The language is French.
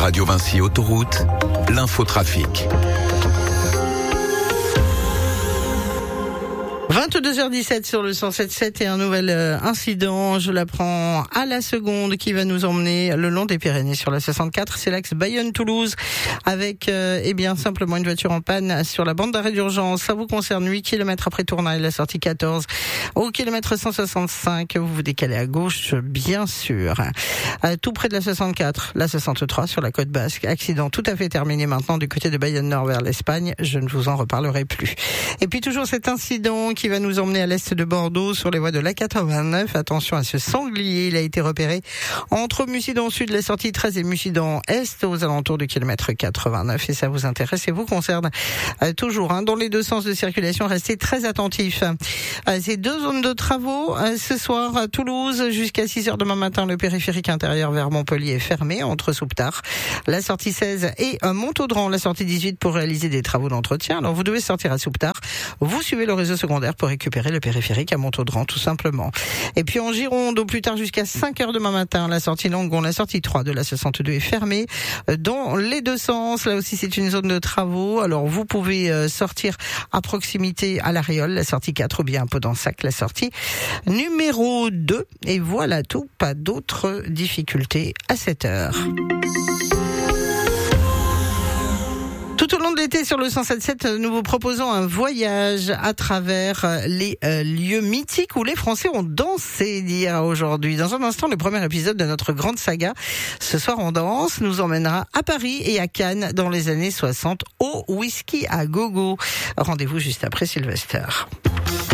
Radio Vinci Autoroute, l'infotrafic. 22h17 sur le 107.7 et un nouvel incident, je l'apprends à la seconde, qui va nous emmener le long des Pyrénées sur la 64. C'est l'axe Bayonne-Toulouse avec simplement une voiture en panne sur la bande d'arrêt d'urgence. Ça vous concerne 8 km après Tournai, la sortie 14. Au kilomètre 165, vous vous décalez à gauche, bien sûr. Tout près de la 64, la 63 sur la côte basque. Accident tout à fait terminé maintenant du côté de Bayonne-Nord vers l'Espagne. Je ne vous en reparlerai plus. Et puis toujours cet incident qui va nous emmener à l'est de Bordeaux sur les voies de l'A89. Attention à ce sanglier, il a été repéré entre Mucident Sud, la sortie 13 et Mucident Est aux alentours du kilomètre 89 et ça vous intéresse et vous concerne toujours dans les deux sens de circulation. Restez très attentifs. Ces deux zones de travaux ce soir à Toulouse jusqu'à 6h demain matin. Le périphérique intérieur vers Montpellier est fermé entre Souptard, la sortie 16 et Montaudran, la sortie 18 pour réaliser des travaux d'entretien. Alors vous devez sortir à Souptard, vous suivez le réseau secondaire pour récupérer le périphérique à Montaudran tout simplement. Et puis en Gironde, au plus tard jusqu'à 5h demain matin, la sortie Langon, la sortie 3 de la 62 est fermée dans les deux sens. Là aussi c'est une zone de travaux. Alors vous pouvez sortir à proximité à l'Ariole, la sortie 4 ou bien à Podensac, la sortie numéro 2. Et voilà tout, pas d'autres difficultés à cette heure. Tout au long de l'été sur le 107.7, nous vous proposons un voyage à travers les lieux mythiques où les Français ont dansé d'hier à aujourd'hui. Dans un instant, le premier épisode de notre grande saga, Ce soir on danse, nous emmènera à Paris et à Cannes dans les années 60 au whisky à gogo. Rendez-vous juste après Sylvester.